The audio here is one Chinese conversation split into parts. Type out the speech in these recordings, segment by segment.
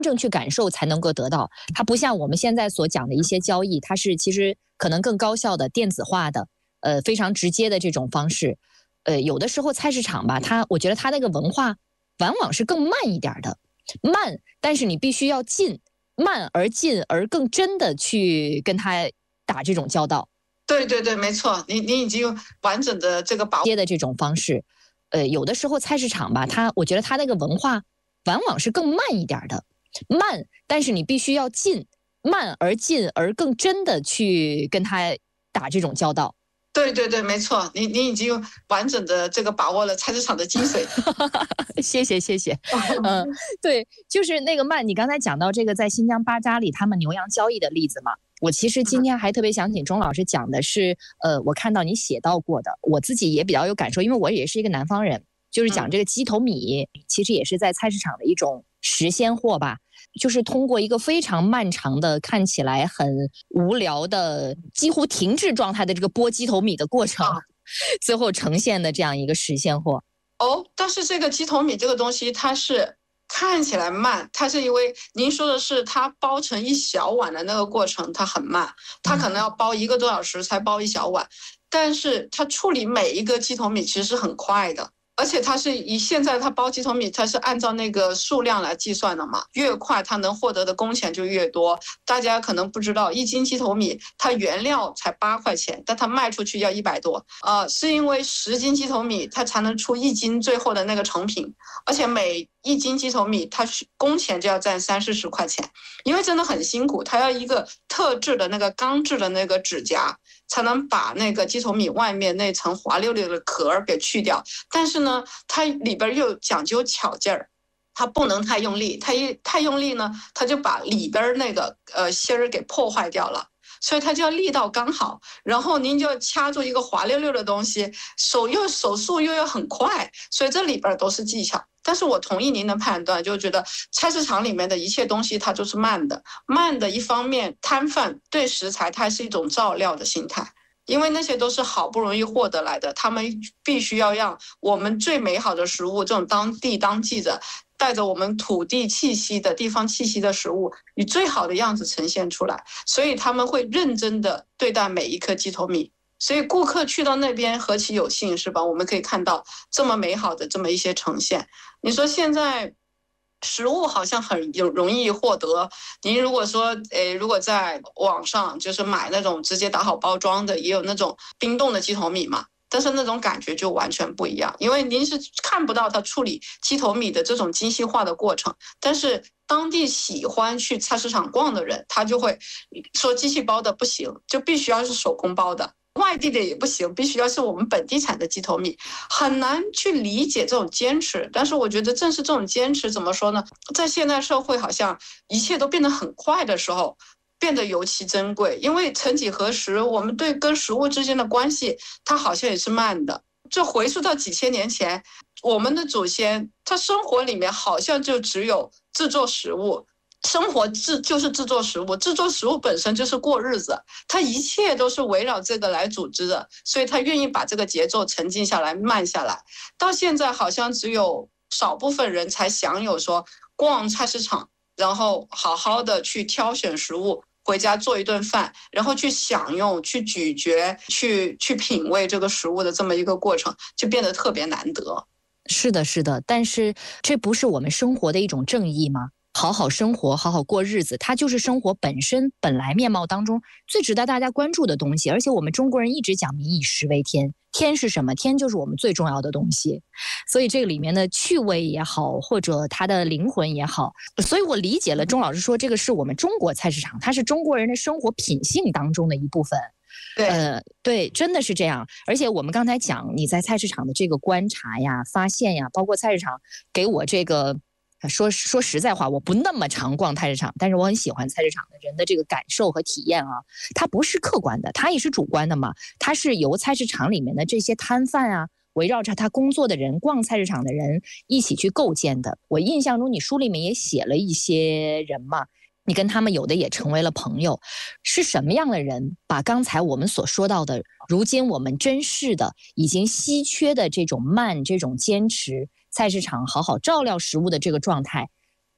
正去感受才能够得到。它不像我们现在所讲的一些交易，它是其实可能更高效的电子化的，非常直接的这种方式。有的时候菜市场吧，我觉得它那个文化往往是更慢一点的，慢，但是你必须要近，慢而近而更真的去跟它打这种交道。 对对对，没错，你已经完整的这个把握的这种方式。有的时候菜市场吧，我觉得它那个文化往往是更慢一点的，慢，但是你必须要近，慢而近而更真的去跟它打这种交道。 对对对，没错，你已经完整的这个把握了菜市场的精髓。 谢谢谢谢。对，就是那个慢，你刚才讲到这个在新疆巴扎里他们牛羊交易的例子嘛，我其实今天还特别想请钟老师讲的是，我看到你写到过的，我自己也比较有感受，因为我也是一个南方人，就是讲这个鸡头米，其实也是在菜市场的一种实鲜货吧。就是通过一个非常漫长的、看起来很无聊的、几乎停滞状态的这个剥鸡头米的过程，最后呈现的这样一个实现货。 但是这个鸡头米这个东西，它是看起来慢，它是因为您说的是它包成一小碗的那个过程，它很慢，它可能要包1个多小时才包一小碗，但是它处理每一个鸡头米其实是很快的。而且它是现在它包鸡头米，它是按照那个数量来计算的嘛，越快它能获得的工钱就越多。大家可能不知道，1斤鸡头米它原料才8块钱，但它卖出去要100多。是因为10斤鸡头米它才能出1斤最后的那个成品，而且每1斤鸡头米它工钱就要占30-40块钱，因为真的很辛苦，它要一个特制的那个钢制的那个指甲，才能把那个鸡头米外面那层滑溜溜的壳给去掉。但是呢，它里边又讲究巧劲儿，它不能太用力，它一太用力呢，它就把里边那个芯儿给破坏掉了。所以它就要力道刚好，然后您就掐住一个滑溜溜的东西，手速又要很快，所以这里边都是技巧。但是我同意您的判断，就觉得菜市场里面的一切东西它都是慢的。慢的一方面，摊贩对食材它是一种照料的心态，因为那些都是好不容易获得来的，他们必须要让我们最美好的食物，这种当地当季的带着我们土地气息的地方气息的食物以最好的样子呈现出来，所以他们会认真的对待每一颗鸡头米。所以顾客去到那边何其有幸，是吧？我们可以看到这么美好的这么一些呈现。你说现在食物好像很容易获得，您如果说如果在网上就是买那种直接打好包装的，也有那种冰冻的鸡头米嘛，但是那种感觉就完全不一样，因为您是看不到它处理鸡头米的这种精细化的过程。但是当地喜欢去菜市场逛的人，他就会说机器包的不行，就必须要是手工包的，外地的也不行，必须要是我们本地产的鸡头米。很难去理解这种坚持，但是我觉得正是这种坚持，怎么说呢，在现代社会好像一切都变得很快的时候，变得尤其珍贵。因为曾几何时，我们对跟食物之间的关系它好像也是慢的。这回溯到几千年前，我们的祖先他生活里面好像就只有制作食物，生活就是制作食物，制作食物本身就是过日子，他一切都是围绕这个来组织的，所以他愿意把这个节奏沉静下来，慢下来。到现在好像只有少部分人才享有说逛菜市场，然后好好的去挑选食物，回家做一顿饭，然后去享用、去咀嚼、去品味这个食物的这么一个过程，就变得特别难得。 是的，是的，但是这不是我们生活的一种正义吗？好好生活，好好过日子，它就是生活本身本来面貌当中最值得大家关注的东西。而且我们中国人一直讲民以食为天，天是什么？天就是我们最重要的东西。所以这个里面的趣味也好，或者它的灵魂也好，所以我理解了钟老师说这个是我们中国菜市场，它是中国人的生活品性当中的一部分。对，真的是这样。而且我们刚才讲你在菜市场的这个观察呀、发现呀，包括菜市场给我这个说实在话，我不那么常逛菜市场，但是我很喜欢菜市场的人的这个感受和体验啊。它不是客观的，它也是主观的嘛。它是由菜市场里面的这些摊贩啊，围绕着他工作的人、逛菜市场的人一起去构建的。我印象中你书里面也写了一些人嘛，你跟他们有的也成为了朋友。是什么样的人把刚才我们所说到的，如今我们珍视的、已经稀缺的这种慢、这种坚持，菜市场好好照料食物的这个状态，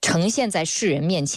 呈现在世人面前。